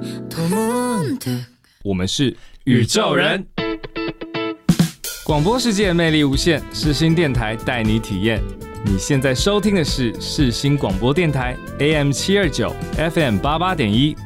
我们是宇宙人。广播世界魅力无限，世新电台带你体验。你现在收听的是世新广播电台 AM 729 FM 88.1